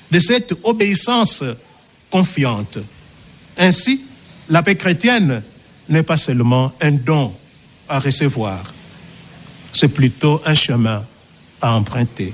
de cette obéissance confiante. Ainsi, la paix chrétienne n'est pas seulement un don à recevoir, c'est plutôt un chemin à emprunter.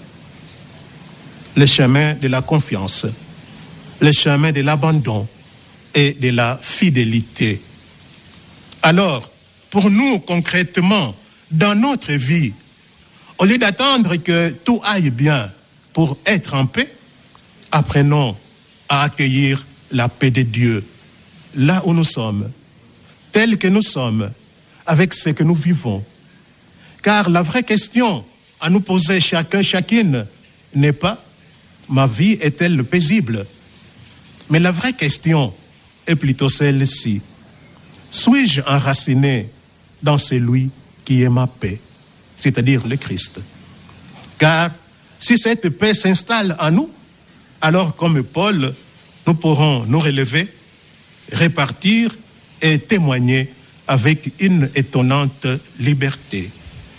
Le chemin de la confiance, le chemin de l'abandon et de la fidélité. Alors, pour nous concrètement, dans notre vie, au lieu d'attendre que tout aille bien pour être en paix, apprenons à accueillir la paix de Dieu là où nous sommes, tels que nous sommes, avec ce que nous vivons. Car la vraie question à nous poser chacun, chacune, n'est pas « ma vie est-elle paisible ?» Mais la vraie question est plutôt celle-ci. Suis-je enraciné dans celui qui est ma paix, c'est-à-dire le Christ? Car si cette paix s'installe en nous, alors comme Paul, nous pourrons nous relever, répartir et témoigner avec une étonnante liberté.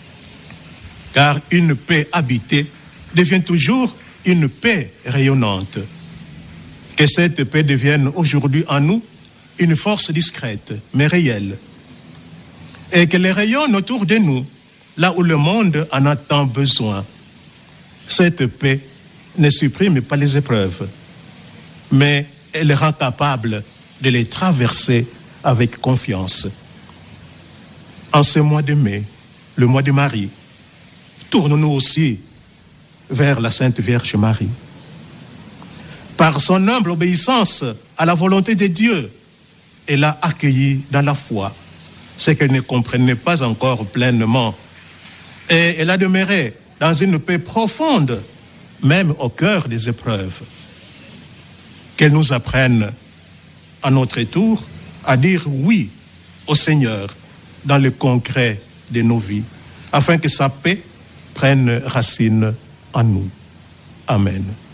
Car une paix habitée devient toujours une paix rayonnante. Que cette paix devienne aujourd'hui en nous une force discrète, mais réelle. Et qu'elle rayonne autour de nous, là où le monde en a tant besoin. Cette paix ne supprime pas les épreuves, mais elle rend capable de les traverser avec confiance. En ce mois de mai, le mois de Marie, tournons-nous aussi vers la Sainte Vierge Marie. Par son humble obéissance à la volonté de Dieu, elle a accueilli dans la foi ce qu'elle ne comprenait pas encore pleinement. Et elle a demeuré dans une paix profonde, même au cœur des épreuves. Qu'elle nous apprenne à notre tour à dire oui au Seigneur dans le concret de nos vies, afin que sa paix prenne racine en nous. Amen.